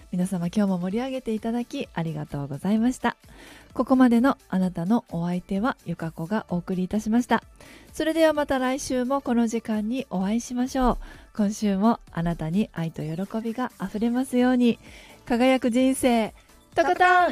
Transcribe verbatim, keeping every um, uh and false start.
皆様今日も盛り上げていただきありがとうございました。ここまでのあなたのお相手はゆかこがお送りいたしました。それではまた来週もこの時間にお会いしましょう。今週もあなたに愛と喜びがあふれますように。輝く人生とことん